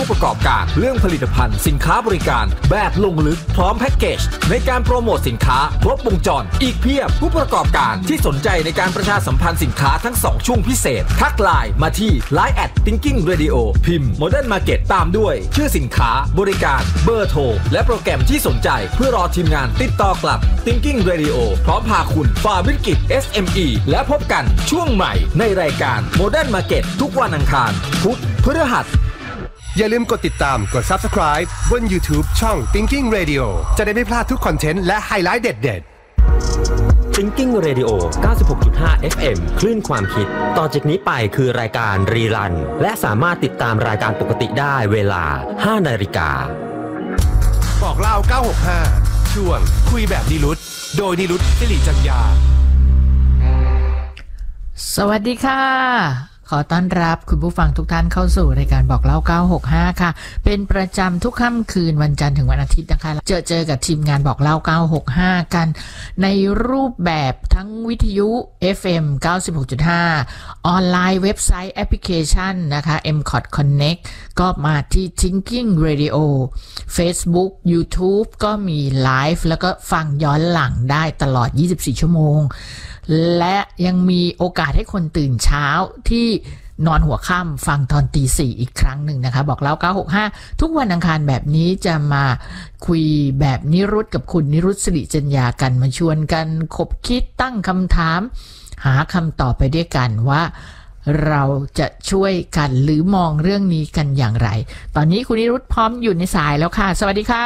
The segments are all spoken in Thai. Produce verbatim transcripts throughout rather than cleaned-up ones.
ประกอบการเรื่องผลิตภัณฑ์สินค้าบริการแบบลงลึกพร้อมแพ็กเกจในการโปรโมทสินค้าครบวงจรอีกเพียบผู้ประกอบการที่สนใจในการประชาสัมพันธ์สินค้าทั้งสองช่วงพิเศษทักไลน์มาที่ ไลน์ แอท Thinking Radio พิมพ์ Modern Market ตามด้วยชื่อสินค้าบริการเบอร์โทรและโปรแกรมที่สนใจเพื่อรอทีมงานติดต่อกลับ Thinking Radio พร้อมพาคุณฝ่าวิกฤต เอส เอ็ม อี และพบกันช่วงใหม่ในรายการ Modern Market ทุกวันอังคารพุธพฤหัสอย่าลืมกดติดตามกด Subscribe บน YouTube ช่อง Thinking Radio จะได้ไม่พลาดทุกคอนเทนต์และไฮไลท์เด็ดๆ Thinking Radio เก้าสิบหกจุดห้า เอฟ เอ็ม คลื่นความคิดต่อจากนี้ไปคือรายการรีรันและสามารถติดตามรายการปกติได้เวลา ห้านาฬิกาบอกเล่าเก้าหกห้าช่วงคุยแบบนิรุตโดยนิรุตสิริจัญญาสวัสดีค่ะขอต้อนรับคุณผู้ฟังทุกท่านเข้าสู่รายการบอกเล่าเก้าหกห้าค่ะเป็นประจำทุกค่ำคืนวันจันทร์ถึงวันอาทิตย์นะคะเจอเจอกับทีมงานบอกเล่าเก้าหกห้ากันในรูปแบบทั้งวิทยุ เอฟ เอ็ม เก้าสิบหกจุดห้า ออนไลน์เว็บไซต์แอปพลิเคชันนะคะ เอ็ม ซี โอ ที Connect ก็มาที่ Thinking Radio Facebook YouTube ก็มีไลฟ์แล้วก็ฟังย้อนหลังได้ตลอดยี่สิบสี่ชั่วโมงและยังมีโอกาสให้คนตื่นเช้าที่นอนหัวค่ำฟังตอนตีสี่อีกครั้งหนึ่งนะคะบอกเล่าเก้าหกห้าทุกวันอังคารแบบนี้จะมาคุยแบบนิรุตกับคุณนิรุตสิริจัญญากันมาชวนกันคบคิดตั้งคำถามหาคำตอบไปด้วยกันว่าเราจะช่วยกันหรือมองเรื่องนี้กันอย่างไรตอนนี้คุณนิรุตพร้อมอยู่ในสายแล้วค่ะสวัสดีค่ะ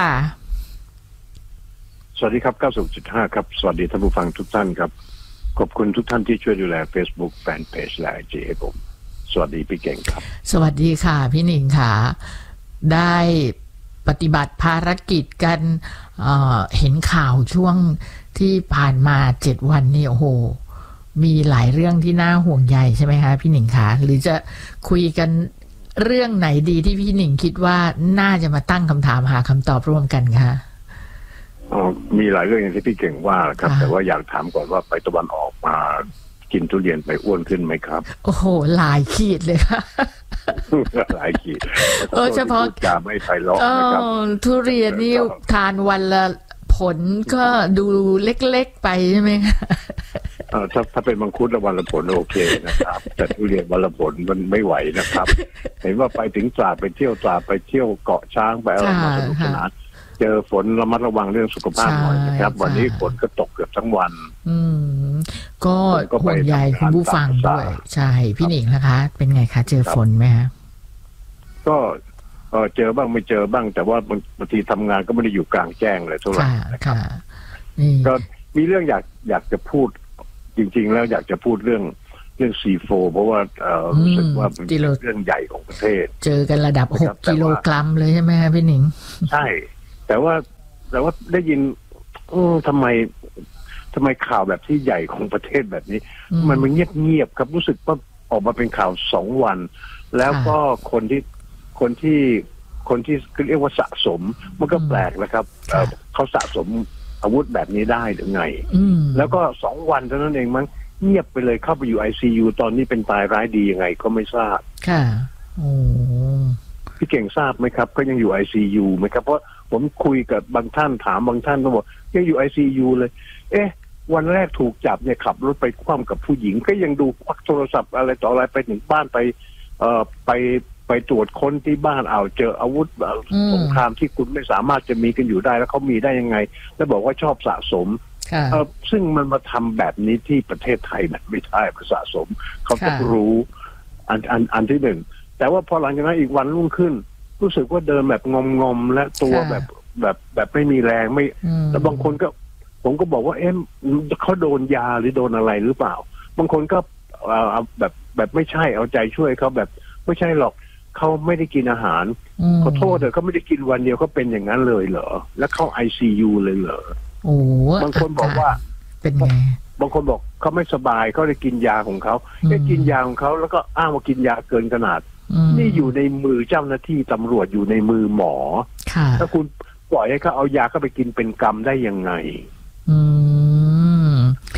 สวัสดีครับ เก้าสิบหกจุดห้า ครับสวัสดีท่านผู้ฟังทุกท่านครับขอบคุณทุกท่านที่ช่วยดูแล Facebook Fanpage และ ไอ จี ให้ผมสวัสดีพี่เก่งครับสวัสดีค่ะพี่หนิงค่ะได้ปฏิบัติภารกิจกันเอ่อเห็นข่าวช่วงที่ผ่านมาเจ็ดวันนี่โอ้โหมีหลายเรื่องที่น่าห่วงใยใช่ไหมคะพี่หนิงคะหรือจะคุยกันเรื่องไหนดีที่พี่หนิงคิดว่าน่าจะมาตั้งคำถามหาคำตอบร่วมกันคะอ๋อมีหลายเรื่องอย่างที่พี่เก่งว่าครับแต่ว่าอยากถามก่อนว่าไปตะวันออกมากินทุเรียนไปอ้วนขึ้นไหมครับโอ้โหหลายขีดเลยค่ะหลายขีดเออเฉพาะจะไม่ไฟร้อนนะครับทุเรียนนี่ทานวันละผลก็ดูเล็กๆไปใช่ไหมคะเออถ้าถ้าเป็นมังคุดละวันละผลโอเคนะครับแต่ทุเรียนวันละผลมันไม่ไหวนะครับเห็นว่าไปถึงตราดไปเที่ยวตราดไปเที่ยวเกาะช้างไปอะไรมาสนุกสนานเจอฝนระมัดระวังเรื่องสุขภาพหน่อยนะครับวันนี้ฝนก็ตกเกือบทั้งวันอืมก็ห่วงใยคุณผู้ฟังด้วยใช่พี่หนิงนะคะเป็นไงคะเจอฝนไหมคะก็เออเจอบ้างไม่เจอบ้างแต่ว่าบางทีทำงานก็ไม่ได้อยู่กลางแจ้งเลยเท่าไหร่นะครับก็มีเรื่องอยากอยากจะพูดจริงๆแล้วอยากจะพูดเรื่องเรื่อง ซี โฟร์ เพราะว่าเอ่อรู้สึกว่าเป็นเรื่องใหญ่ของประเทศเจอกันระดับหกกิโลกรัมเลยใช่ไหมคะพี่หนิงใช่แต่ว่าแต่ว่าได้ยินทำไมทำไมข่าวแบบที่ใหญ่ของประเทศแบบนี้มันมันเงียบเงียบครับรู้สึกว่าออกมาเป็นข่าวสองวันแล้วก็คนที่คนที่คนที่เรียกว่าสะสมมันก็แปลกนะครับเขาสะสมอาวุธแบบนี้ได้หรือไงแล้วก็สองวันเท่านั้นเองมั้งเงียบไปเลยเข้าไปอยู่ ไอ ซี ยู ตอนนี้เป็นตายร้ายดียังไงก็ไม่ทราบค่ะโอ้พี่เก่งทราบไหมครับก็ยังอยู่ ไอ ซี ยู ไหมครับเพราะผมคุยกับบางท่านถามบางท่านก็บอกยังอยู่ ไอ ซี ยู เลยเอ๊ะวันแรกถูกจับเนี่ยขับรถไปคว่ำกับผู้หญิงก็ยังดูควักโทรศัพท์อะไรต่ออะไรไปถึงบ้านไปเอ่อไปไปตรวจค้นที่บ้านเอาเจออาวุธสงครามที่คุณไม่สามารถจะมีกันอยู่ได้แล้วเขามีได้ยังไงแล้วบอกว่าชอบสะสมเออซึ่งมันมาทำแบบนี้ที่ประเทศไทยนะไม่ใช่สะสมเขาต้องรู้อันอันอันที่หนึ่งแต่ว่าพอหลังจากนั้นอีกวันรุ่งขึ้นรู้สึกว่าเดินแบบงอมๆและตัวแบบแบบแบบไม่มีแรงไม่แล้วบางคนก็ผมก็บอกว่าเอ๊ะเขาโดนยาหรือโดนอะไรหรือเปล่าบางคนก็เอาแบบแบบไม่ใช่เอาใจช่วยเขาแบบไม่ใช่หรอกเขาไม่ได้กินอาหารขอโทษเถอะเขาไม่ได้กินวันเดียวเขาเป็นอย่างนั้นเลยเหรอแล้วเข้า ไอ ซี ยู เลยเหรอโอ้บางคนบอกว่าเป็นไงบางคนบอกเขาไม่สบายเขาได้กินยาของเขาได้กินยาของเขาแล้วก็อ้างว่ากินยาเกินขนาดนี่อยู่ในมือเจ้าหน้าที่ตำรวจอยู่ในมือหมอถ้าคุณปล่อยให้เขาเอายาเข้าไปกินเป็นกรรมได้ยังไงอืม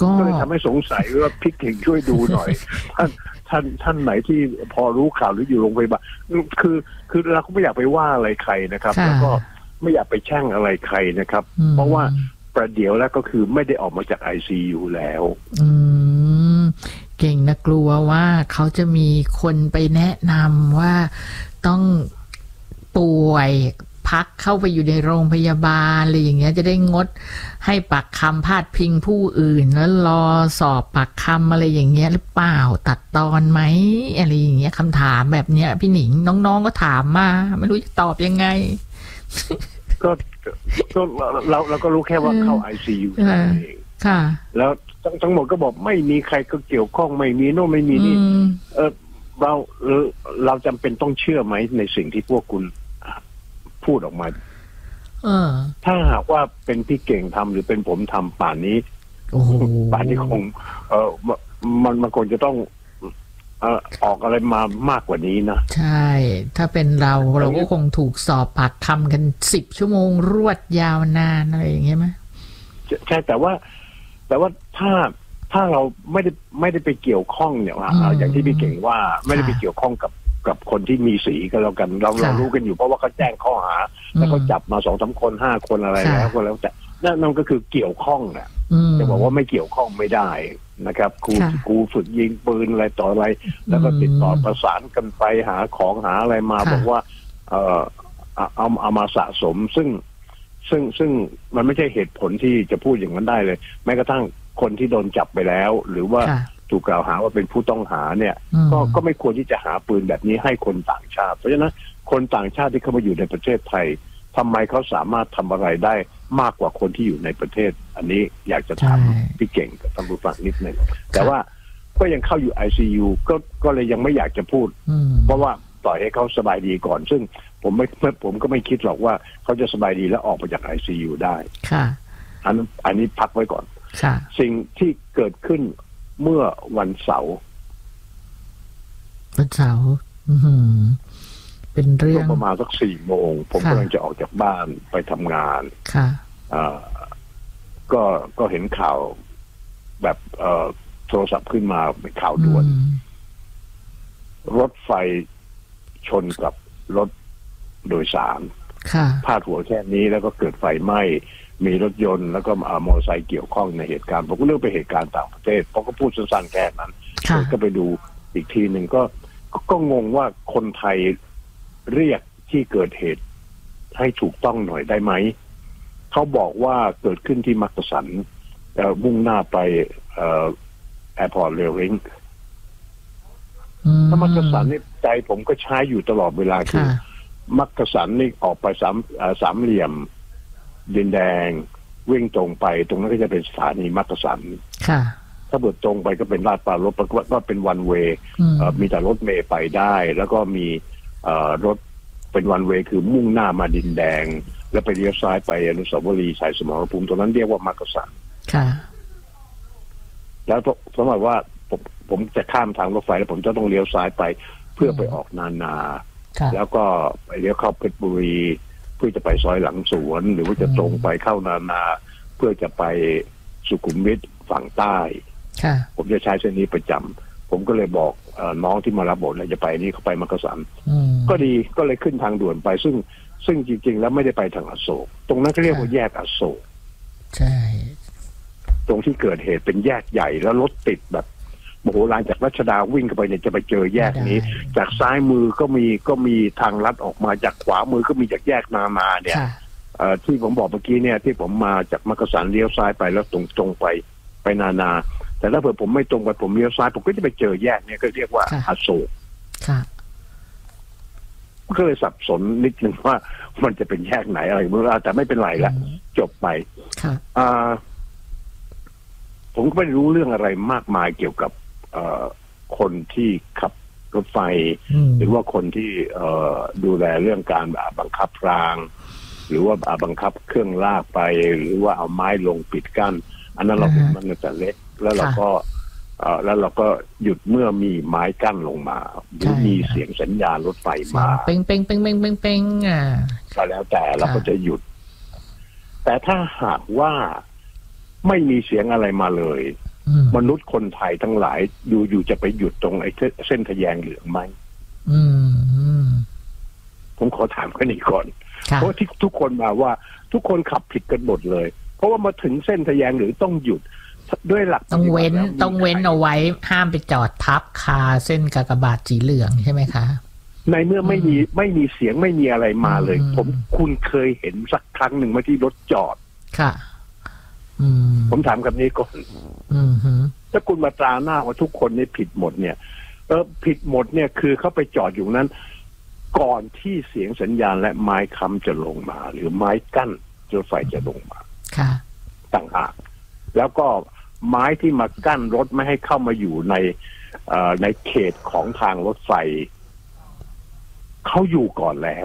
ก็เลยทำให้สงสัยว่าพี่เก่งช่วยดูหน่อย ท่านท่านท่านไหนที่พอรู้ข่าวหรืออยู่โรงพยาบาลคือคือเราก็ไม่อยากไปว่าอะไรใครนะครับแล้วก็ไม่อยากไปแช่งอะไรใครนะครับเพราะว่าประเดี๋ยวแล้วก็คือไม่ได้ออกมาจาก ไอ ซี ยู แล้วอืมเก่งนะกลัวว่าเขาจะมีคนไปแนะนำว่าต้องป่วยพักเข้าไปอยู่ในโรงพยาบาลอะไรอย่างเงี้ยจะได้งดให้ปากคำพาดพิงผู้อื่นแล้วรอสอบปากคำอะไรอย่างเงี้ยหรือเปล่าตัดตอนไหมอะไรอย่างเงี้ยคำถามแบบเนี้ยพี่หนิงน้องๆก็ถามมาไม่รู้จะตอบยังไงก็ก็เราเราก็รู้แค่ว่าเข้า ไอ ซี ยู เองค่ะแล้วทั้งหมดก็บอกไม่มีใครก็เกี่ยวข้องไม่มีโน่นไม่มีนี่เออเราเราจำเป็นต้องเชื่อไหมในสิ่งที่พวกคุณพูดออกมาเออถ้าหากว่าเป็นพี่เก่งทำหรือเป็นผมทำป่านนี้ป่านนี้คงเออมันมันคงจะต้องเอ่อออกอะไรมามากกว่านี้นะใช่ถ้าเป็นเราเราก็คงถูกสอบปากคำกันสิบชั่วโมงรวดยาวนานอะไรอย่างเงี้ยไหมใช่แต่ว่าแต่ว่าถ้าถ้าเราไม่ได้ไม่ได้ไปเกี่ยวข้องเนี่ยว่าอย่างที่พี่เก่งว่าไม่ได้ไปเกี่ยวข้องกับกับคนที่มีสีก็แล้วกันเราเรารู้กันอยู่เพราะว่าเขาแจ้งข้อหาแล้วเขาจับมาสองสามคนห้าคนอะไรแล้วก็แล้วแต่นั่นก็คือเกี่ยวข้องแหละจะบอกว่าไม่เกี่ยวข้องไม่ได้นะครับครูครูฝึกยิงปืนอะไรต่ออะไรแล้วก็ติดต่อประสานกันไปหาของหาอะไรมาบอกว่าเออเอาเอามาสะสมซึ่งซึ่งซึ่งมันไม่ใช่เหตุผลที่จะพูดอย่างนั้นได้เลยแม้กระทั่งคนที่โดนจับไปแล้วหรือว่าถูกกล่าวหาว่าเป็นผู้ต้องหาเนี่ยก็ก็ไม่ควรที่จะหาปืนแบบนี้ให้คนต่างชาติเพราะฉะนั้นคนต่างชาติที่เข้ามาอยู่ในประเทศไทยทำไมเขาสามารถทำอะไรได้มากกว่าคนที่อยู่ในประเทศอันนี้อยากจะถามพี่เก่งกับท่านผู้ฟังนิดนึงแต่ว่าก็ยังเข้าอยู่ ไอ ซี ยู ก็ก็เลยยังไม่อยากจะพูดเพราะว่าปล่อยให้เขาสบายดีก่อนซึ่งผมไม่ผมก็ไม่คิดหรอกว่าเขาจะสบายดีแล้วออกมาจาก ไอ ซี ยู ได้ค่ะอันอันนี้พักไว้ก่อนสิ่งที่เกิดขึ้นเมื่อวันเสาร์วันเสาร์เป็นเรื่องประมาณสักสี่โมงผมกำลังจะออกจากบ้านไปทำงานค่ะก็ก็เห็นข่าวแบบโทรศัพท์ขึ้นมาเป็นข่าวด่วนรถไฟชนกับรถโดยสารพาดหัวแค่นี้แล้วก็เกิดไฟไหม้มีรถยนต์แล้วก็มอเตอร์ไซค์เกี่ยวข้องในเหตุการณ์ผมก็เลือกไปเหตุการณ์ต่างประเทศผมก็พูดสั้นๆแค่นั้นก็ไปดูอีกทีหนึ่งก็ก็งงว่าคนไทยเรียกที่เกิดเหตุให้ถูกต้องหน่อยได้ไหมเขาบอกว่าเกิดขึ้นที่มักกะสันมุ่งหน้าไปแอร์พอร์ตเรลลิงก์ถ้ามักกะสันนี่ใจผมก็ใช้อยู่ตลอดเวลาคือมักกะสันนี่ออกไปสามสามเหลี่ยมดินแดงวิ่งตรงไปตรงนั้นก็จะเป็นสถานีมักกะสันถ้าเบิดตรงไปก็เป็นลาดปลารถปรากฏว่าเป็นวันเวย์มีแต่รถเมย์ไปได้แล้วก็มีรถเป็นวันเวย์คือมุ่งหน้ามาดินแดงแล้วไปเลี้ยวซ้ายไปอนุสาวรีย์ชัยสมรภูมิตรงนั้นเรียกว่ามักกะสันแล้วสมมติว่าผมผมจะข้ามทางรถไฟแล้วผมจะต้องเลี้ยวซ้ายไปเพื่อไปออกนานาแล้วก็ไปเลี้ยวเข้าเพชรบุรีเพื่อจะไปซอยหลังสวนหรือว่าจะตรงไปเข้านานาเพื่อจะไปสุขุมวิทฝั่งใต้ผมจะใช้เส้นนี้ประจำผมก็เลยบอกน้องที่มารับบทเลยจะไปนี่เขาไปมักกะสันก็ดีก็เลยขึ้นทางด่วนไปซึ่งซึ่งจริงๆแล้วไม่ได้ไปทางอโศกตรงนั้นก็เรียกว่าแยกอโศกใช่ตรงที่เกิดเหตุเป็นแยกใหญ่แล้วรถติดแบบโมโหลานจากรัชดาวิ่งเข้าไปเนี่ยจะไปเจอแยกนี้จากซ้ายมือก็มีก็มีทางลัดออกมาจากขวามือก็มีจากแยกนานาเนี่ยที่ผมบอกเมื่อกี้เนี่ยที่ผมมาจากมักกะสันเลี้ยวซ้ายไปแล้วตรงตรงไปไปนานาแต่ถ้าเผื่อผมไม่ตรงไปผมเลี้ยวซ้ายผมก็จะไปเจอแยกเนี่ยก็เรียกว่าอโศกก็เลยสับสนนิดนึงว่ามันจะเป็นแยกไหนอะไรเมื่อแต่ไม่เป็นไรละจบไปผมก็ไม่รู้เรื่องอะไรมากมายเกี่ยวกับคนที่ขับรถไฟหรือว่าคนที่ดูแลเรื่องการบังคับรางหรือว่าบังคับเครื่องลากไปหรือว่าเอาไม้ลงปิดกั้นอันนั้นเราเห็นมันแต่เล็กแล้วเราก็แล้วเราก็หยุดเมื่อมีไม้กั้นลงมาหรือมีเสียงสัญญาณรถไฟมาเป้งเป้งเป้งเป้งเป้งเป้งอ่ะก็แล้วแต่เราก็จะหยุดแต่ถ้าหากว่าไม่มีเสียงอะไรมาเลยมนุษย์คนไทยทั้งหลายอยู่อยู่จะไปหยุดตรงไอ้เส้นทะแยงเหลืองไหมผมขอถามแค่นี้ก่อนเพราะที่ทุกคนมาว่าทุกคนขับผิดกันหมดเลยเพราะว่ามาถึงเส้นทะแยงเหลืองต้องหยุดด้วยหลักต้องเว้นต้องเว้นเอาไว้ห้ามไปจอดทับคาเส้นกากบาทสีเหลืองใช่ไหมคะในเมื่อไม่มีไม่มีเสียงไม่มีอะไรมาเลยผมคุณเคยเห็นสักครั้งหนึ่งมาที่รถจอดค่ะผมถามคำนี้ก่อนถ้าคุณมาตราหน้าว่าทุกคนนี่ผิดหมดเนี่ยเออผิดหมดเนี่ยคือเขาไปจอดอยู่นั้นก่อนที่เสียงสัญญาณและไม้ค้ำจะลงมาหรือไม้กั้นรถไฟจะลงมาค่ะต่างหากแล้วก็ไม้ที่มากั้นรถไม่ให้เข้ามาอยู่ในเอ่อในเขตของทางรถไฟเขาอยู่ก่อนแล้ว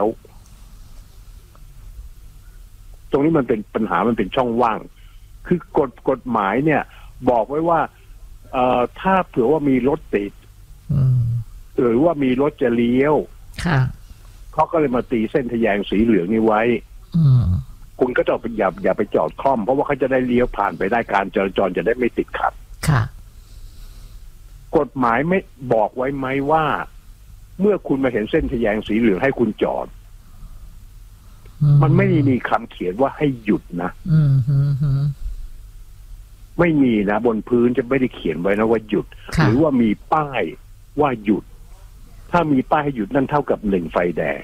ตรงนี้มันเป็นปัญหามันเป็นช่องว่างคือกฎกฎหมายเนี่ยบอกไว้ว่าเอ่อถ้าเผื่อว่ามีรถติดหรือว่ามีรถจะเลี้ยวเขาก็เลยมาตีเส้นทะแยงสีเหลืองนี้ไว้คุณก็จะอย่าอย่าไปจอดคล่อมเพราะว่าเขาจะได้เลี้ยวผ่านไปได้การจราจรจะได้ไม่ติดขัดกฎหมายไม่บอกไว้ไหมว่าเมื่อคุณมาเห็นเส้นทะแยงสีเหลืองให้คุณจอดมันไม่มีคำเขียนว่าให้หยุดนะไม่มีนะบนพื้นจะไม่ได้เขียนไว้นะว่าหยุดหรือว่ามีป้ายว่าหยุดถ้ามีป้ายให้หยุดนั่นเท่ากับหนึ่งไฟแดง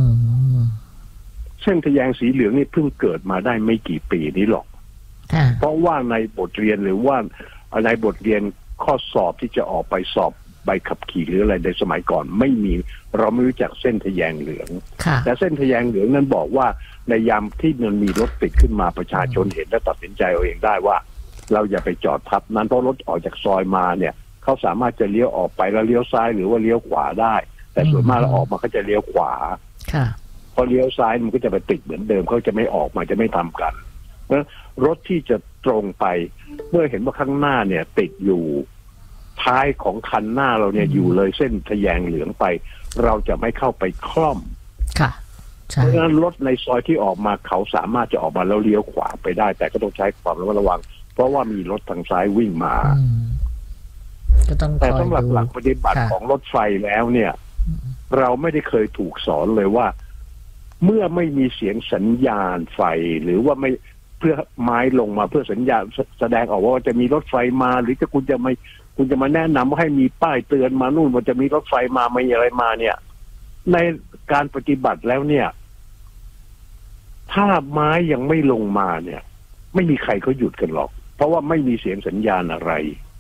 เส้นทะแยงสีเหลืองนี่เพิ่งเกิดมาได้ไม่กี่ปีนี้หรอกเพราะว่าในบทเรียนหรือว่าในบทเรียนข้อสอบที่จะออกไปสอบใบขับขี่หรืออะไรในสมัยก่อนไม่มีเราไม่รู้จักเส้นทะแยงเหลืองแต่เส้นทะแยงเหลืองนั้นบอกว่าในยามที่มันมีรถติดขึ้นมาประชาชนเห็นและตัดสินใจเอาเองได้ว่าเราอย่าไปจอดทับนั้นเพราะรถออกจากซอยมาเนี่ยเขาสามารถจะเลี้ยวออกไปแล้วเลี้ยวซ้ายหรือว่าเลี้ยวขวาได้แต่ส่วนมากเราออกมาก็จะเลี้ยวขวาพอเลี้ยวซ้ายมันก็จะไปติดเหมือนเดิมเขาจะไม่ออกมาจะไม่ทำกันเพราะรถที่จะตรงไปเมื่อเห็นว่าข้างหน้าเนี่ยติดอยู่ท้ายของคันหน้าเราเนี่ยอยู่เลยเส้นทะแยงเหลืองไปเราจะไม่เข้าไปคล่อมค่ะเพราะฉะนั้นรถในซอยที่ออกมาเขาสามารถจะออกมาแล้วเลี้ยวขวาไปได้แต่ก็ต้องใช้ความระมัดระวังเพราะว่ามีรถทางซ้ายวิ่งมาแต่สำหรับหลักปฏิบัติของรถไฟแล้วเนี่ยเราไม่ได้เคยถูกสอนเลยว่าเมื่อไม่มีเสียงสัญญาณไฟหรือว่าไม่เพื่อไม้ลงมาเพื่อสัญญาณแสดงออกว่าจะมีรถไฟมาหรือจะคุณจะไม่คุณจะมาแนะนำว่าให้มีป้ายเตือนมานู่นว่าจะมีรถไฟมาไม่อะไรมาเนี่ยในการปฏิบัติแล้วเนี่ยถ้าไม้ยังไม่ลงมาเนี่ยไม่มีใครเขาหยุดกันหรอกเพราะว่าไม่มีเสียงสัญญาณอะไร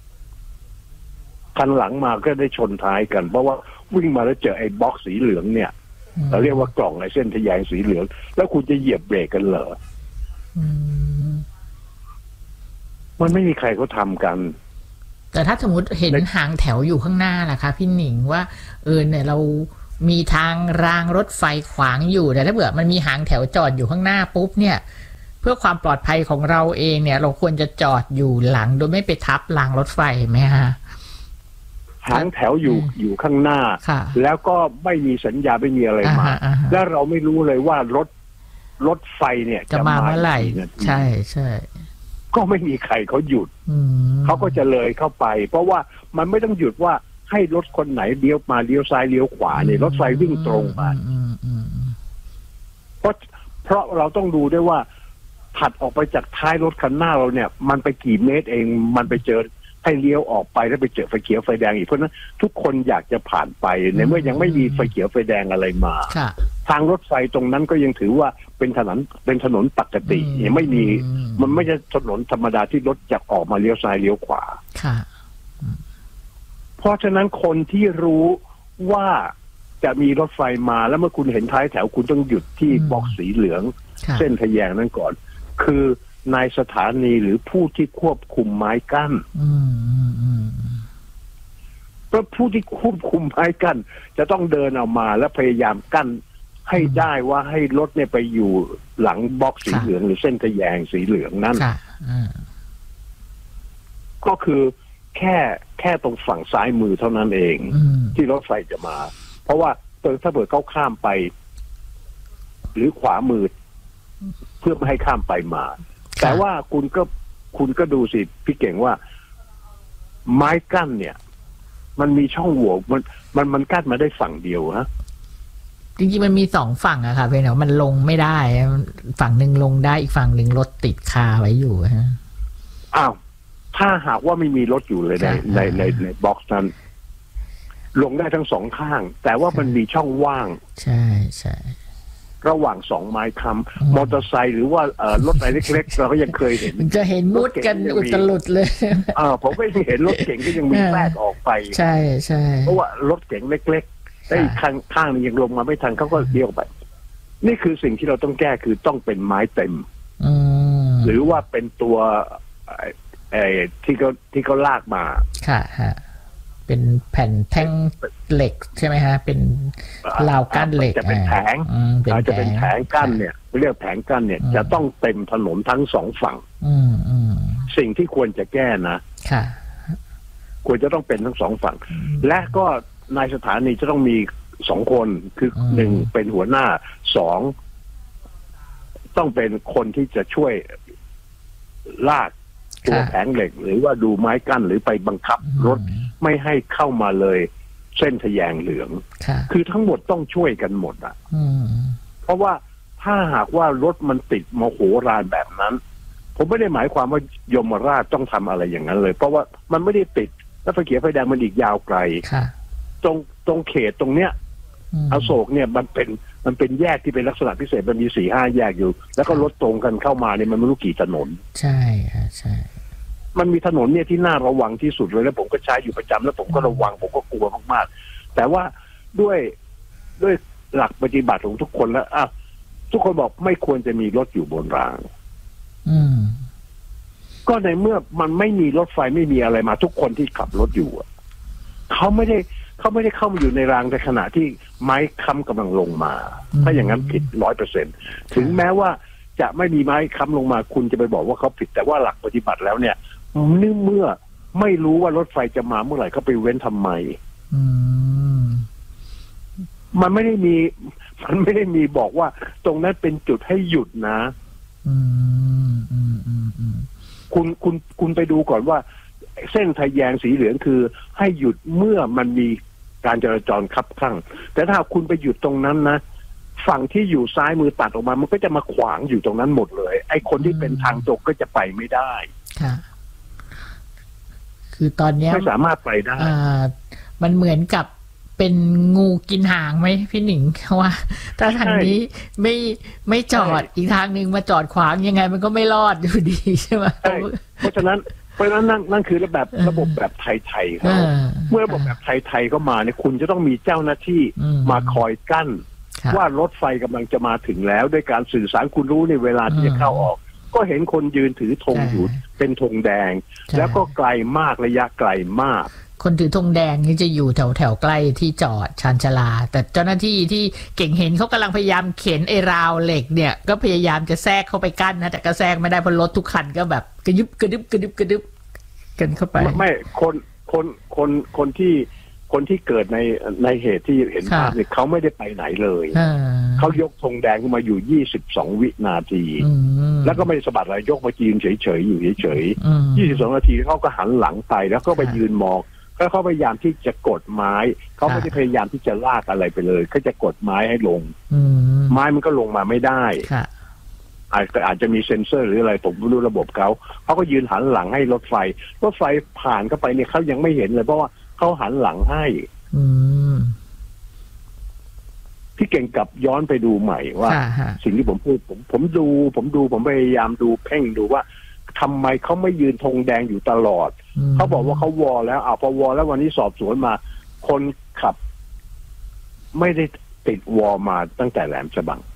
คันหลังมาก็ได้ชนท้ายกันเพราะว่าวิ่งมาแล้วเจอไอ้บ็อกซ์สีเหลืองเนี่ยเราเรียกว่ากล่องไอ้เส้นทะแยงสีเหลืองแล้วคุณจะเหยียบเบรกกันเหรอมันไม่มีใครเขาทำกันแต่ถ้าสมมติเห็นหางแถวอยู่ข้างหน้าล่ะคะพี่หนิงว่าเออเนี่ยเรามีทางรางรถไฟขวางอยู่แต่ถ้าเผื่อมันมีหางแถวจอดอยู่ข้างหน้าปุ๊บเนี่ยเพื่อความปลอดภัยของเราเองเนี่ยเราควรจะจอดอยู่หลังโดยไม่ไปทับรางรถไฟไหมคะหางแถวอยู่อยู่ข้างหน้าแล้วก็ไม่มีสัญญาไม่มีอะไรมาแล้วเราไม่รู้เลยว่ารถรถไฟเนี่ยจะมาเมื่อไหร่ใช่ใช่ก็ไม่มีใครเขาหยุดเขาก็จะเลยเข้าไปเพราะว่ามันไม่ต้องหยุดว่าให้รถคนไหนเลี้ยวมาเลี้ยวซ้ายเลี้ยวขวาเนี่ยรถไฟวิ่งตรงมาเพราะเพราะเราต้องดูด้วยว่าถัดออกไปจากท้ายรถคันหน้าเราเนี่ยมันไปกี่เมตรเองมันไปเจอให้เลี้ยวออกไปแล้วไปเจอไฟเขียวไฟแดงอีกเพราะนั้นทุกคนอยากจะผ่านไปในเมื่อยังไม่มีไฟเขียวไฟแดงอะไรมาทางรถไฟตรงนั้นก็ยังถือว่าเป็นถนนเป็นถนนปกติยังไม่มีมันไม่ใช่ถนนธรรมดาที่รถจะออกมาเลี้ยวซ้ายเลี้ยวขวาเพราะฉะนั้นคนที่รู้ว่าจะมีรถไฟมาแล้วเมื่อคุณเห็นท้ายแถวคุณต้องหยุดที่บล็อกสีเหลืองเส้นทะแยงนั้นก่อนคือนายสถานีหรือผู้ที่ควบคุมไม้กั้นเพราะผู้ที่ควบคุมไม้กั้นจะต้องเดินออกมาและพยายามกั้นให้ได้ว่าให้รถเนี่ยไปอยู่หลังบล็อกสีเหลืองหรือเส้นทะแยงสีเหลืองนั่นก็คือแค่แค่ตรงฝั่งซ้ายมือเท่านั้นเองที่รถไฟจะมาเพราะว่าถ้าเปิดเขาข้ามไปหรือขวามือเพื่อไม่ให้ข้ามไปมาแต่ว่าคุณก็คุณก็ดูสิพี่เก่งว่าไม้กั้นเนี่ยมันมีช่องโหว่มันมันมันกั้นมาได้ฝั่งเดียวฮะจริงๆมันมีสองฝั่งอะค่ะเพียงแต่มันลงไม่ได้ฝั่งหนึ่งลงได้อีกฝั่งหนึ่งรถติดคาไว้อยู่ฮะอ้าวถ้าหากว่าไม่มีรถอยู่เลยในในในในบ็อกซ์นั้นลงได้ทั้งสองข้างแต่ว่ามันมีช่องว่างใช่ใช่ระหว่างสองไม้ค้ำมอเตอร์ไซค์หรือว่าเอ่อรถอะไรเล็กๆเราก็ยังเคยเห็นจะเห็นมุดกันอุตลุดเลยอ่าผมไม่เห็นรถเก๋งก็ยังมีแทรกออกไปใช่ใช่เพราะว่ารถเก๋งเล็กๆได้ข้างข้างนึงยังลงมาไม่ทันเขาก็เลี้ยวไปนี่คือสิ่งที่เราต้องแก้คือต้องเป็นไม้เต็มหรือว่าเป็นตัวไอ้ที่เขาที่เขาลากมาค่ะฮะเป็นแผ่นแท่งเหล็กใช่ไหมฮะเป็นราวกั้นเหล็กจะเป็นแผงอาจจะเป็นแผงกั้นเนี่ยเรียกแผงกั้นเนี่ยจะต้องเต็มถนนทั้งสองฝั่งสิ่งที่ควรจะแก้นะควรจะต้องเป็นทั้งสองฝั่งและก็นายสถานีจะต้องมีสองคนคือหนึ่งเป็นหัวหน้าสองต้องเป็นคนที่จะช่วยลากตัวแผงเหล็กหรือว่าดูไม้กั้นหรือไปบังคับรถไม่ให้เข้ามาเลยเส้นทะแยงเหลืองคือทั้งหมดต้องช่วยกันหมดอ่ะเพราะว่าถ้าหากว่ารถมันติดมโหฬารแบบนั้นผมไม่ได้หมายความว่ายมราชต้องทำอะไรอย่างนั้นเลยเพราะว่ามันไม่ได้ติดแล้วไฟเขียวไฟแดงมันอีกยาวไกลตรงตรงเขตตรงเนี้ยอโศกเนี่ยมันเป็นมันเป็นแยกที่เป็นลักษณะพิเศษมันมีสี่ห้าแยกอยู่แล้วก็รถตรงกันเข้ามาเนี่ยมันไม่รู้กี่ถนนใช่ค่ะใช่มันมีถนนเนี่ยที่น่าระวังที่สุดเลยแล้วผมก็ใช้อยู่ประจำแล้วผมก็ระวังผมก็กลัวมากๆแต่ว่าด้วยด้วยหลักปฏิบัติของทุกคนแล้วอ่ะทุกคนบอกไม่ควรจะมีรถอยู่บนรางอืมก็ในเมื่อมันไม่มีรถไฟไม่มีอะไรมาทุกคนที่ขับรถอยู่เขาไม่ได้เขาไม่ได้เข้ามาอยู่ในรางในขณะที่ไม้ค้ำกำลังลงมาถ้าอย่างนั้นผิดร้อยเปอร์เซ็นต์ถึงแม้ว่าจะไม่มีไม้ค้ำลงมาคุณจะไปบอกว่าเขาผิดแต่ว่าหลักปฏิบัติแล้วเนี่ยนี่เมื่อไม่รู้ว่ารถไฟจะมาเมื่อไหร่เขาไปเว้นทำไมมันไม่ได้มีมันไม่ได้มีบอกว่าตรงนั้นเป็นจุดให้หยุดนะคุณคุณคุณไปดูก่อนว่าเส้นทะแยงสีเหลืองคือให้หยุดเมื่อมันมีการจราจรคับคั่งแต่ถ้าคุณไปหยุดตรงนั้นนะฝั่งที่อยู่ซ้ายมือตัดออกมามันก็จะมาขวางอยู่ตรงนั้นหมดเลยไอ้คนที่เป็นทางตรงก็จะไปไม่ได้ค่ะคือตอนนี้ไม่สามารถไปได้อ่ามันเหมือนกับเป็นงูกินหางไหมพี่หนิงว่าถ้าทางนี้ไม่ไม่จอดอีกทางนึงมาจอดขวางยังไงมันก็ไม่รอดอยู่ดีใช่ไหมเพราะฉะนั้นเพราะฉะนั้นนั่นนั่นคือระบบระบบแบบไทยๆครับเมื่อระบบแบบไทยๆก็มาเนี่ยคุณจะต้องมีเจ้าหน้าที่มาคอยกั้นว่ารถไฟกำลังจะมาถึงแล้วด้วยการสื่อสารคุณรู้ในเวลาที่จะเข้าออกก็เห็นคนยืนถือธงอยู่เป็นธงแดงแล้วก็ไกลมากระยะไกลมากคนถือธงแดงนี่จะอยู่แถวแถวใกล้ที่จอดชานชาลาแต่เจ้าหน้าที่ที่เก่งเห็นเขากำลังพยายามเข็นไอ้ราวเหล็กเนี่ยก็พยายามจะแทรกเข้าไปกั้นนะแต่ก็แทรกไม่ได้เพราะรถทุกคันก็แบบกระยุบกระดึบกระดึบกระดึบกันเข้าไปไม่คนคนคนคนที่คนที่เกิดในในเหตุที่เห็นภาพเนี่ยเขาไม่ได้ไปไหนเลยเขายกธงแดงขึ้นมาอยู่ยี่สิบสองวินาทีแล้วก็ไม่สะบัดอะไรยกมายืนเฉยๆอยู่เฉยๆยี่สิบสองนาทีเขาก็หันหลังไปแล้วก็ไปยืนมองแล้วเขาพยายามที่จะกดไม้เขาไม่ได้พยายามที่จะลากอะไรไปเลยเขาจะกดไม้ให้ลงไม้มันก็ลงมาไม่ได้อาจจะอาจจะมีเซ็นเซอร์หรืออะไรผมไม่รู้ระบบเขาเขาก็ยืนหันหลังให้รถไฟรถไฟผ่านเข้าไปเนี่ยเขายังไม่เห็นเลยเพราะว่าเขาหันหลังให้พี่เก่งกลับย้อนไปดูใหม่ว่าสิ่งที่ผมพูดผมผมดูผมดูผมพยายามดูเพ่งดูว่าทำไมเขาไม่ยืนธงแดงอยู่ตลอดเขาบอกว่าเขาวอแล้วอ่ะพอวอแล้ววันนี้สอบสวนมาคนขับไม่ได้ติดวอมาตั้งแต่แหลมฉบัง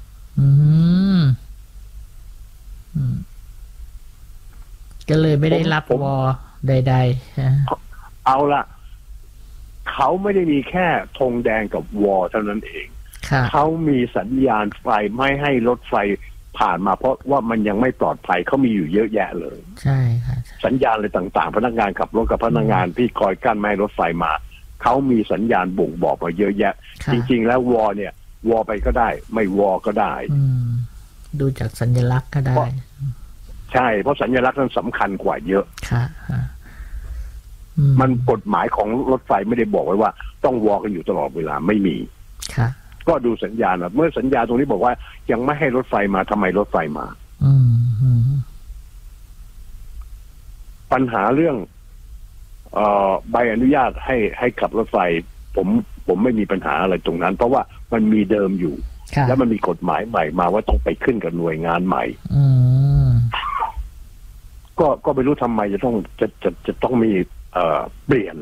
ก็เลยไม่ได้รับวอใดๆเอาละเขาไม่ได้มีแค่ธงแดงกับวอเท่านั้นเองเขามีสัญญาณไฟไม่ให้รถไฟผ่านมาเพราะว่ามันยังไม่ปลอดภัยเขามีอยู่เยอะแยะเลยใช่ค่ะสัญญาณอะไรต่างๆพนักงานขับรถกับพนักงานที่คอยกั้นไม่ให้รถไฟมาเขามีสัญญาณบ่งบอกมาเยอะแยะจริงๆแล้ววอเนี่ยวอไปก็ได้ไม่วอก็ได้ดูจากสัญลักษณ์ก็ได้ใช่เพราะสัญลักษณ์นั้นสำคัญกว่าเยอะค่ะมันกฎหมายของรถไฟไม่ได้บอกไว้ว่าต้องวอกันอยู่ตลอดเวลาไม่มีค่ะก็ดูสัญญาณเมื่อสัญญาตรงนี้บอกว่ายังไม่ให้รถไฟมาทำไมรถไฟมาอืมปัญหาเรื่องเอ่อใบอนุญาตให้ให้ขับรถไฟผมผมไม่มีปัญหาอะไรตรงนั้นเพราะว่ามันมีเดิมอยู่แล้วมันมีกฎหมายใหม่มาว่าต้องไปขึ้นกับหน่วยงานใหม่ก็ก็ไม่รู้ทำไมจะต้องจะจะจะต้องมีเอ่อเปลี่ยน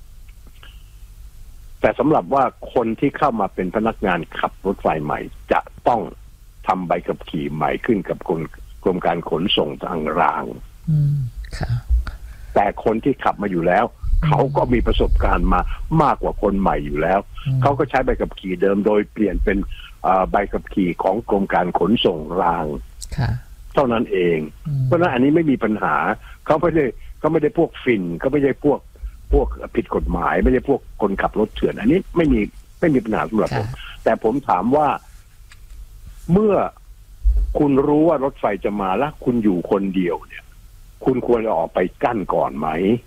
แต่สำหรับว่าคนที่เข้ามาเป็นพนักงานขับรถไฟใหม่จะต้องทำใบขับขี่ใหม่ขึ้นกับกรมกรมการขนส่งทางรางแต่คนที่ขับมาอยู่แล้วเขาก็มีประสบการณ์มามากกว่าคนใหม่อยู่แล้วเขาก็ใช้ใบขับขี่เดิมโดยเปลี่ยนเป็นใบขับขี่ของกรมการขนส่งรางเท่านั้นเองเพราะฉะนั้นอันนี้ไม่มีปัญหาเขาไม่ได้เขาไม่ได้พวกฟินเขาไม่ได้พวกพวกผิดกฎหมายไม่ใช่พวกคนขับรถเถื่อนอันนี้ไม่มีไม่มีปัญหาสำหรับผมแต่ผมถามว่าเมื่อคุณรู้ว่ารถไฟจะมาแล้วคุณอยู่คนเดียวเนี่ยคุณควรจะออกไปกั้นก่อนไหม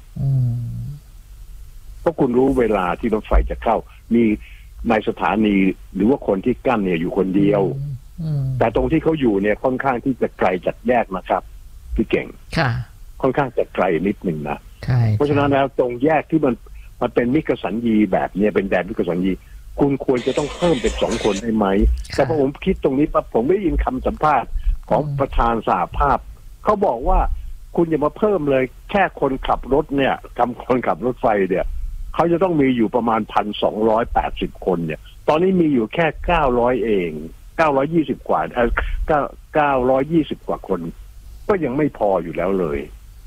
เพราะคุณรู้เวลาที่รถไฟจะเข้ามีในสถานีหรือว่าคนที่กั้นเนี่ยอยู่คนเดียวแต่ตรงที่เขาอยู่เนี่ยค่อนข้างที่จะไกลจากแยกนะครับพี่เก่งค่อนข้างจะไกลนิดนึงนะเพราะฉะนั้นแล้วตรงแยกที่มันมันเป็นมิกสัญญีแบบนี้เป็นแดนมิกสัญญีคุณควรจะต้องเพิ่มเป็นสองคนได้ไหมแต่พอผมคิดตรงนี้ปั๊บผมได้ยินคำสัมภาษณ์ของประธานสหภาพเขาบอกว่าคุณอย่ามาเพิ่มเลยแค่คนขับรถเนี่ยทำคนขับรถไฟเนี่ยเขาจะต้องมีอยู่ประมาณพันสองร้อยแปดสิบคนเนี่ยตอนนี้มีอยู่แค่เก้าร้อยเองเก้าร้อยยี่สิบกว่าเออเก้าเก้าร้อยยี่สิบกว่าคนก็ยังไม่พออยู่แล้วเลย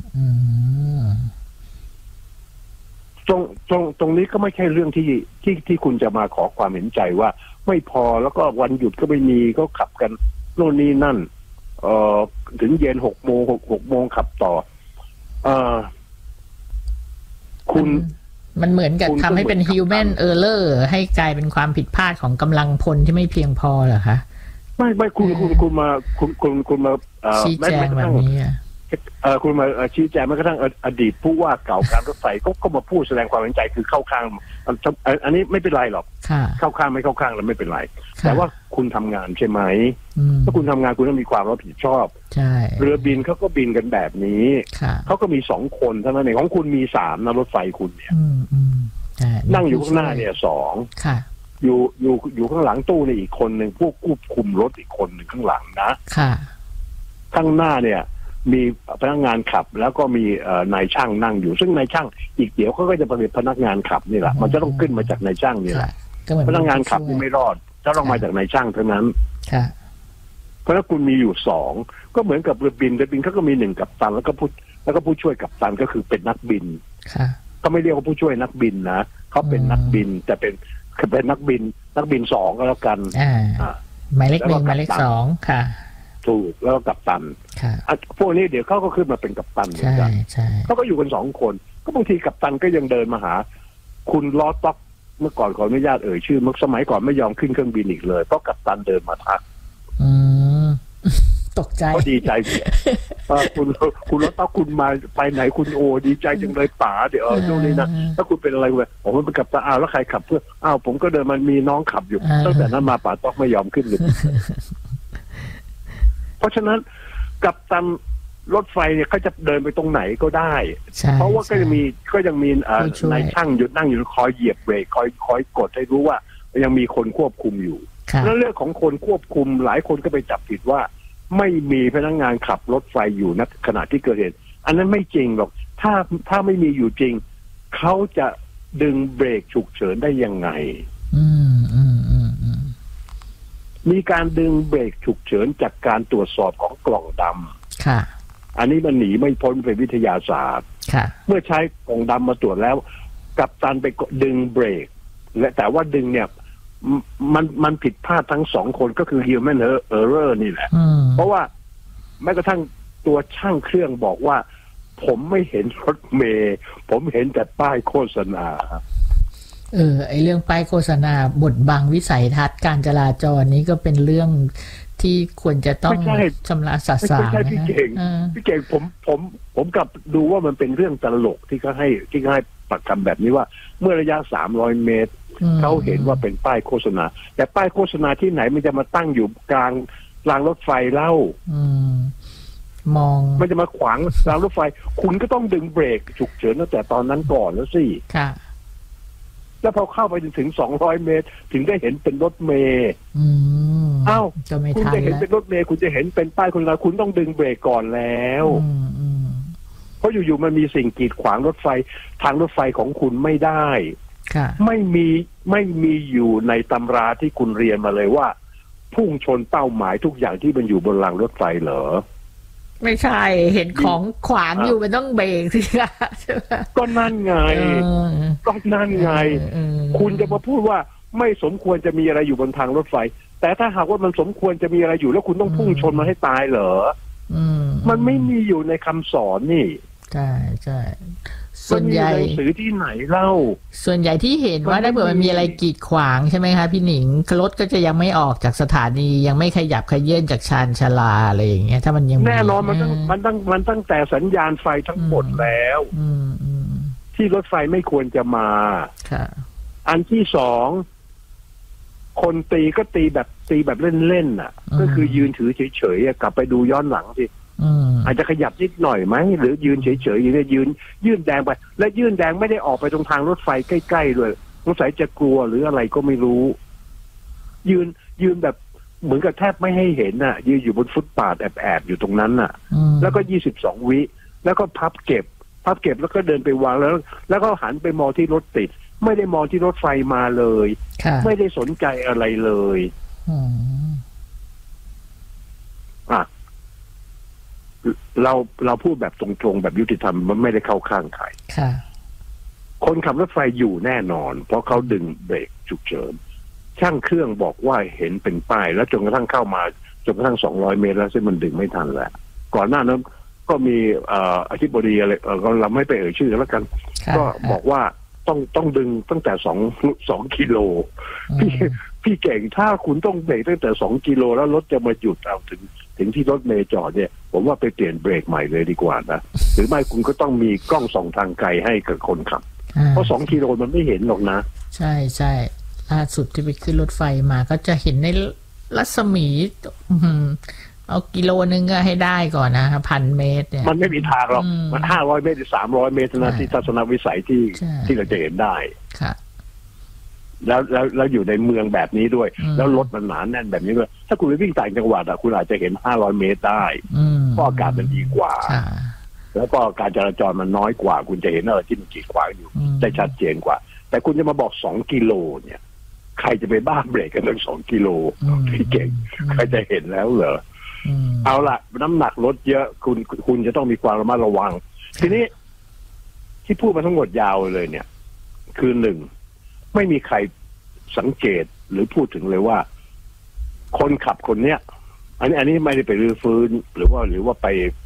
ตรงตรงตรงนี้ก็ไม่ใช่เรื่องที่ที่ที่คุณจะมาขอความเห็นใจว่าไม่พอแล้วก็วันหยุดก็ไม่มีก็ขับกันโน่นนี่นั่นเอ่อถึงเย็นหกโมงหกหกโมงขับต่อเอ่อคุณมันเหมือนกับทำให้เป็น human error ให้กลายเป็นความผิดพลาดของกำลังพลที่ไม่เพียงพอเหรอคะไม่ไม่คุณคุณคุณมาคุณคุณคุณมาชี้แจงแบบนี้เออคุณมาชี้แจงแม้กระทั่งอดีตผู้ว่าเก่าการรถไฟก็ก็มาพูดแสดงความเห็นใจคือเข้าข้างอันนี้ไม่เป็นไรหรอกเข้าข้างไม่เข้าข้างแล้วไม่เป็นไรแต่ว่าคุณทำงานใช่ไหมถ้าคุณทำงานคุณต้องมีความรับผิดชอบเรือบินเขาก็บินกันแบบนี้เขาก็มีสองคนเท่านั้นเองของคุณมีสามนะรถไฟคุณเนี่ยนั่งอยู่ข้างหน้าเนี่ยสองอยู่อยู่อยู่ข้างหลังตู้เนี่ยอีกคนหนึ่งพวกควบคุมรถอีกคนหนึ่งข้างหลังนะข้างหน้าเนี่ยมีพนักงานขับแล้วก็มีนายช่างนั่งอยู่ซึ่งนายช่างอีกเดี๋ยวเขาก็จะเป็นพนักงานขับนี่แหละมันจะต้องขึ้นมาจากนายช่างนี่แหละพนักงานขับนี่ไม่รอดจะต้องมาจากนายช่างเท่านั้นเพราะถ้าคุณมีอยู่สองก็เหมือนกับเรือบินเรือบินเขาก็มีหนึ่งกัปตันแล้วก็ผู้แล้วก็ผู้ช่วยกัปตันก็คือเป็นนักบินเขาไม่เรียกว่าผู้ช่วยนักบินนะเขาเป็นนักบินแต่เป็นเป็นนักบินนักบินสองก็แล้วกันหมายเลขหนึ่งหมายเลขสองค่ะถูกแล้วก็กัปตันพวกนี้เดี๋ยวเขาก็ขึ้นมาเป็นกัปตันเหมือนกันเขาก็อยู่กันสองคนก็บางทีกัปตันก็ยังเดินมาหาคุณล้อต๊อกเมื่อก่อนขออนุญาตเอ่ยชื่อเมื่อสมัยก่อนไม่ยอมขึ้นเครื่องบินอีกเลยเพราะกัปตันเดินมาทักตกใจก็ดีใจคุณคุณล้อต๊อกคุณมาไปไหนคุณโอดีใจจังเลยป๋าเดี๋ยวเออตรงนี้นะถ้าคุณเป็นอะไรไปผมเป็นกัปตันอ้าวแล้วใครขับเพื่ออ้าวผมก็เดินมันมีน้องขับอยู่ตั้งแต่นั้นมาป๋าต๊อกไม่ยอมขึ้นเลยเพราะฉะนั้นกัปตันรถไฟเนี่ยเขาจะเดินไปตรงไหนก็ได้เพราะว่าก็ยังมีก็ยังมีนายช่างหยุดนั่งอยู่คอยเหยียบเบรกคอยคอยกดให้รู้ว่ายังมีคนควบคุมอยู่แล้วเรื่องของคนควบคุมหลายคนก็ไปจับผิดว่าไม่มีพนักงานขับรถไฟอยู่ณขณะที่เกิดเหตุอันนั้นไม่จริงหรอกถ้าถ้าไม่มีอยู่จริงเขาจะดึงเบรกฉุกเฉินได้ยังไงมีการดึงเบรกฉุกเฉินจากการตรวจสอบของกล่องดำค่ะอันนี้มันหนีไม่พ้นเป็นวิทยาศาสตร์ค่ะเมื่อใช้กล่องดำมาตรวจแล้วกัปตันไปดึงเบรกและแต่ว่าดึงเนี่ยมันมันผิดพลาดทั้งสองคนก็คือ human error นี่แหละเพราะว่าแม้กระทั่งตัวช่างเครื่องบอกว่าผมไม่เห็นรถเมล์ผมเห็นแต่ป้ายโฆษณาเออไอเรื่องป้ายโฆษณาบดบังวิสัยทัศน์การจราจรนี้ก็เป็นเรื่องที่ควรจะต้องชำระสะสางไม่ใช่พี่เก่งพี่เก่งผมผมผมกลับดูว่ามันเป็นเรื่องตลกที่เขาให้ที่เขาให้ปักคำแบบนี้ว่าเมื่อระยะสามร้อยเมตรเขาเห็นว่าเป็นป้ายโฆษณาแต่ป้ายโฆษณาที่ไหนมันจะมาตั้งอยู่กลางรางรถไฟเล่ามองมันจะมาขวางรางรถไฟคุณก็ต้องดึงเบรกฉุกเฉินตั้งแต่ตอนนั้นก่อนแล้วสิค่ะแล้วพอเข้าไปจนถึงสองร้อยเมตรถึงได้เห็นเป็นรถเมล์อ้าวคุณจะเห็นเป็นรถเมล์คุณจะเห็นเป็นป้ายคนละคุณต้องดึงเบรกก่อนแล้วเพราะอยู่ๆมันมีสิ่งกีดขวางรถไฟทางรถไฟของคุณไม่ได้ไม่มีไม่มีอยู่ในตำราที่คุณเรียนมาเลยว่าพุ่งชนเป้าหมายทุกอย่างที่มันอยู่บนรางรถไฟเหรอไม่ใช่เห็นของขวางอยู่มันต้องเบรกสิคะใช่ไหมก็นั่นไงก็นั่นไงคุณจะมาพูดว่าไม่สมควรจะมีอะไรอยู่บนทางรถไฟแต่ถ้าหากว่ามันสมควรจะมีอะไรอยู่แล้วคุณต้องพุ่งชนมันให้ตายเหรอมันไม่มีอยู่ในคำสอนนี่ใช่ใช่ส่วนใหญ่หนังสือที่ไหนเล่าส่วนใหญ่ที่เห็นว่าถ้าเผื่อมันมีอะไรกีดขวางใช่ไหมคะพี่หนิงรถก็จะยังไม่ออกจากสถานียังไม่ขยับขยื่นจากชานชาลาอะไรอย่างเงี้ยถ้ามันยังแน่นอนมันต้องมันตั้งมันตั้งแต่สัญญาณไฟทั้งหมดแล้วที่รถไฟไม่ควรจะมาอันที่สองคนตีก็ตีแบบตีแบบเล่นๆน่ะก็คือยืนถือเฉยๆกลับไปดูย้อนหลังสิอาจจะขยับนิดหน่อยไหมหรือยืนเฉยๆอย่างนี้ยืนยื่นแดงไปและยื่นแดงไม่ได้ออกไปตรงทางรถไฟใกล้ๆเลยสงสัยจะกลัวหรืออะไรก็ไม่รู้ยืนยืนแบบเหมือนกับแทบไม่ให้เห็นน่ะยืนอยู่บนฟุตบาทแอบๆอยู่ตรงนั้นน่ะแล้วก็ยี่สิบสองวิแล้วก็พับเก็บพับเก็บแล้วก็เดินไปวางแล้วแล้วก็หันไปมองที่รถติดไม่ได้มองที่รถไฟมาเลยไม่ได้สนใจอะไรเลยอ่ะเราเราพูดแบบตรงๆแบบยุติธรรมมันไม่ได้เข้าข้างใครคนขับรถไฟอยู่แน่นอนเพราะเขาดึงเบรกฉุกเฉินช่างเครื่องบอกว่าเห็นเป็นป้ายแล้วจนกระทั่งเข้ามาจนกระทั่งสองร้อยเมตรแล้วซึ่งมันดึงไม่ทันแล้วก่อนหน้านั้นก็มีอธิบดีอะไรเราไม่ไปเอ่ยชื่อแล้วกันก็บอกว่าต้องต้องดึงตั้งแต่สองสองกิโลพี่พี่เก่งถ้าคุณต้องเบรกตั้งแต่สองกิโลแล้วรถจะมาหยุดเอาถึงถึงที่รถเมล์จอดเนี่ยผมว่าไปเปลี่ยนเบรกใหม่เลยดีกว่านะหรือไม่คุณก็ต้องมีกล้องส่องทางไกลให้กับคนขับเพราะสองกิโลมันไม่เห็นหรอกนะใช่ใช่ล่าสุดที่ไปขึ้นรถไฟมาก็จะเห็นในรัศมีเอากิโลนึงก็ให้ได้ก่อนนะพันเมตรเนี่ยมันไม่มีทางหรอกมันห้าร้อยเมตรหรือสามร้อยเมตรนะที่ทัศนวิสัยที่ที่เราจะเห็นได้ค่ะแล้วแล้วแล้วอยู่ในเมืองแบบนี้ด้วยแล้วรถมันหนาแน่นแบบนี้ด้วยถ้าคุณไปวิ่งต่างจังหวัดอ่ะคุณอาจจะเห็นห้าร้อยเมตรได้เพราะอากาศมันดีกว่าแล้วก็การจราจรมันน้อยกว่าคุณจะเห็นอะไรที่มันกีดขวางอยู่ได้ชัดเจนกว่าแต่คุณจะมาบอกสองกิโลเนี่ยใครจะไปบ้าเบรกกันตั้งสองกิโลพี่เก่งใครจะเห็นแล้วเหรอเอาล่ะน้ำหนักรถเยอะคุณคุณจะต้องมีความระมัดระวังทีนี้ที่พูดมาทั้งหมดยาวเลยเนี่ยคือหนึ่งไม่มีใครสังเกตหรือพูดถึงเลยว่าคนขับคนเนี้ยอันนี้อันนี้ไม่ได้ไปรื้อฟื้นหรือว่าหรือว่าไป